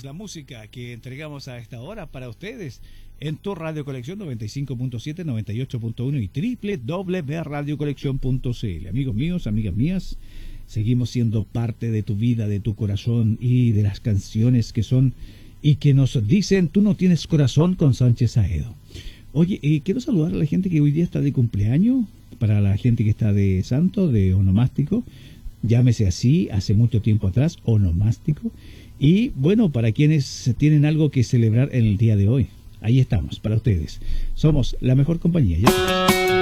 la música que entregamos a esta hora para ustedes en tu Radio Colección 95.7, 98.1 y www.radiocolección.cl. Amigos míos, amigas mías, seguimos siendo parte de tu vida, de tu corazón y de las canciones que son y que nos dicen tú no tienes corazón con Sánchez Saedo. Oye, quiero saludar a la gente que hoy día está de cumpleaños, para la gente que está de santo, de onomástico, llámese así, hace mucho tiempo atrás, onomástico. Y bueno, para quienes tienen algo que celebrar en el día de hoy, ahí estamos, para ustedes. Somos la mejor compañía. ¿Ya?